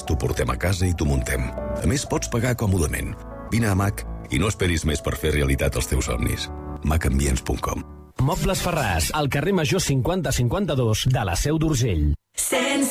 vulguis, t'ho portem a casa i t'ho muntem. A més, pots pagar còmodament. Vine a MAC i no esperis més per fer realitat els teus somnis. macambients.com. Mobles Ferràs, al carrer Major 5052 de la Seu d'Urgell.